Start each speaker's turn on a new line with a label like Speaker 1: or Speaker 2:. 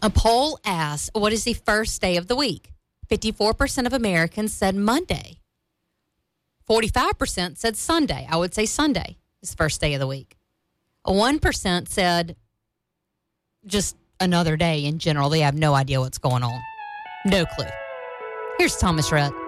Speaker 1: A poll asked, what is the first day of the week? 54% of Americans said Monday. 45% said Sunday. I would say Sunday is first day of the week. 1% said just another day in general. They have no idea what's going on. No clue. Here's Thomas Rhett.